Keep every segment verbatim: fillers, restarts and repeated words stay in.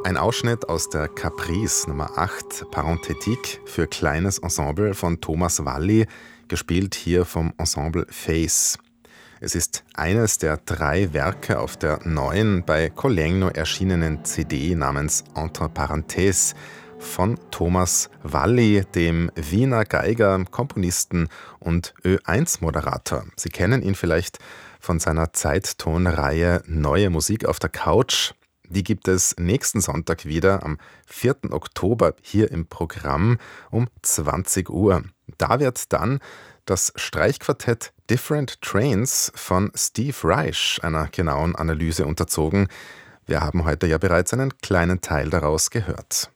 Ein Ausschnitt aus der Caprice Nummer acht, Parenthetique für kleines Ensemble von Thomas Valli, gespielt hier vom Ensemble Face. Es ist eines der drei Werke auf der neuen, bei Collegno erschienenen C D namens Entre Parenthèses von Thomas Valli, dem Wiener Geiger, Komponisten und Ö eins Moderator. Sie kennen ihn vielleicht von seiner Zeittonreihe Neue Musik auf der Couch. Die gibt es nächsten Sonntag wieder, am vierten Oktober, hier im Programm um zwanzig Uhr. Da wird dann das Streichquartett Different Trains von Steve Reich einer genauen Analyse unterzogen. Wir haben heute ja bereits einen kleinen Teil daraus gehört.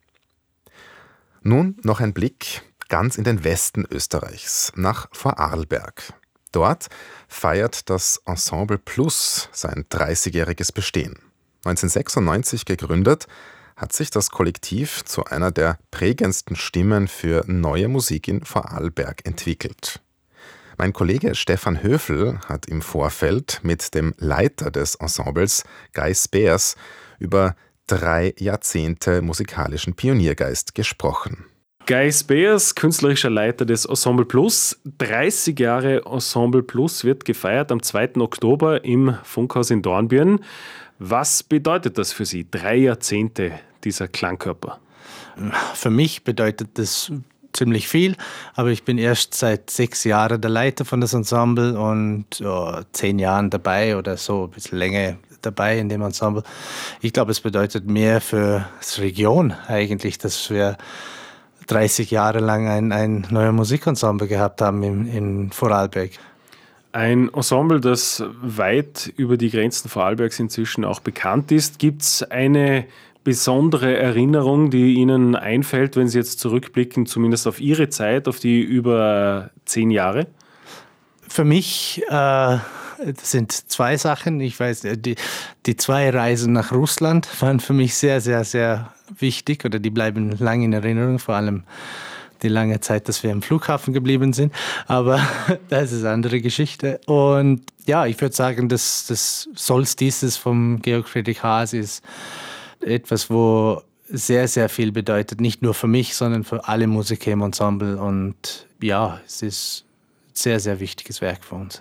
Nun noch ein Blick ganz in den Westen Österreichs, nach Vorarlberg. Dort feiert das Ensemble Plus sein dreißigjähriges Bestehen. neunzehnhundertsechsundneunzig gegründet, hat sich das Kollektiv zu einer der prägendsten Stimmen für neue Musik in Vorarlberg entwickelt. Mein Kollege Stefan Höfl hat im Vorfeld mit dem Leiter des Ensembles, Guy Spears, über drei Jahrzehnte musikalischen Pioniergeist gesprochen. Guy Spears, künstlerischer Leiter des Ensemble Plus. dreißig Jahre Ensemble Plus wird gefeiert am zweiten Oktober im Funkhaus in Dornbirn. Was bedeutet das für Sie, drei Jahrzehnte dieser Klangkörper? Für mich bedeutet das ziemlich viel, aber ich bin erst seit sechs Jahren der Leiter von das Ensemble und oh, zehn Jahren dabei oder so, ein bisschen länger dabei in dem Ensemble. Ich glaube, es bedeutet mehr für die Region eigentlich, dass wir dreißig Jahre lang ein, ein neues Musikensemble gehabt haben in, in Vorarlberg. Ein Ensemble, das weit über die Grenzen Vorarlbergs inzwischen auch bekannt ist. Gibt es eine besondere Erinnerung, die Ihnen einfällt, wenn Sie jetzt zurückblicken, zumindest auf Ihre Zeit, auf die über zehn Jahre? Für mich äh, das sind zwei Sachen. Ich weiß, die, die zwei Reisen nach Russland waren für mich sehr, sehr, sehr wichtig oder die bleiben lang in Erinnerung, vor allem die lange Zeit, dass wir im Flughafen geblieben sind. Aber das ist eine andere Geschichte. Und ja, ich würde sagen, das, das Solstices vom Georg Friedrich Haas ist etwas, wo sehr, sehr viel bedeutet. Nicht nur für mich, sondern für alle Musiker im Ensemble. Und ja, es ist ein sehr, sehr wichtiges Werk für uns.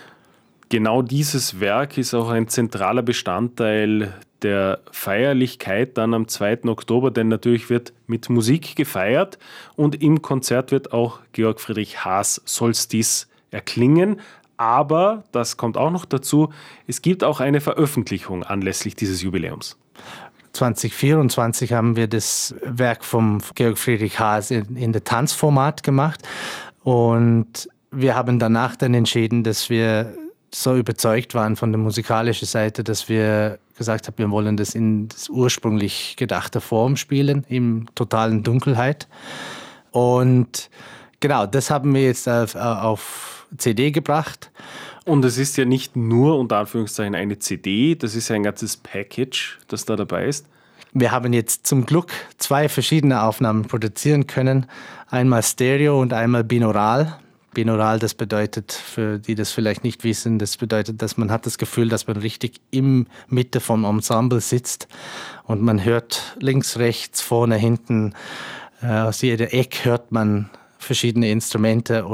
Genau dieses Werk ist auch ein zentraler Bestandteil der Feierlichkeit dann am zweiten Oktober, denn natürlich wird mit Musik gefeiert und im Konzert wird auch Georg Friedrich Haas Solstice erklingen. Aber, das kommt auch noch dazu, es gibt auch eine Veröffentlichung anlässlich dieses Jubiläums. zwanzig vierundzwanzig haben wir das Werk vom Georg Friedrich Haas in, in der Tanzformat gemacht und wir haben danach dann entschieden, dass wir so überzeugt waren von der musikalischen Seite, dass wir gesagt haben, wir wollen das in das ursprünglich gedachte Form spielen, in totalen Dunkelheit. Und genau, das haben wir jetzt auf, auf C D gebracht. Und es ist ja nicht nur, unter Anführungszeichen, eine C D, das ist ja ein ganzes Package, das da dabei ist. Wir haben jetzt zum Glück zwei verschiedene Aufnahmen produzieren können. Einmal Stereo und einmal binaural. Binaural, das bedeutet, für die das vielleicht nicht wissen, das bedeutet, dass man hat das Gefühl, dass man richtig im Mitte vom Ensemble sitzt und man hört links, rechts, vorne, hinten, äh, aus jeder Ecke hört man verschiedene Instrumente.